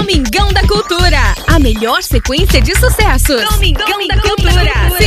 Domingão da Cultura. A melhor sequência de sucessos. Domingão da Cultura.